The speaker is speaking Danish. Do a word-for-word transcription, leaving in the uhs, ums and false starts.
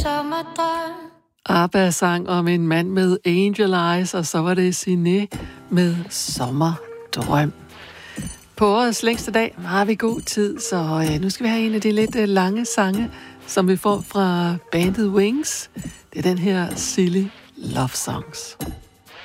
ABBA sang om en mand med Angel Eyes, og så var det Siné med Sommerdrøm. På årets længste dag har vi god tid, så øh, nu skal vi have en af de lidt øh, lange sange, som vi får fra bandet Wings. Det er den her Silly Love Songs.